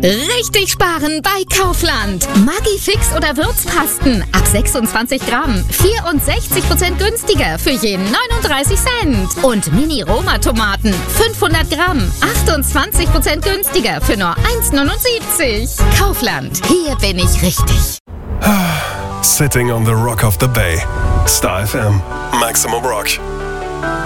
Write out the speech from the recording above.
Richtig sparen bei Kaufland. Maggi-Fix oder Würzpasten ab 26 Gramm. 64% günstiger für je 39 Cent. Und Mini-Roma-Tomaten 500 Gramm. 28% günstiger für nur 1,79. Kaufland. Hier bin ich richtig. Sitting on the Rock of the Bay. Star FM. Maximum Rock.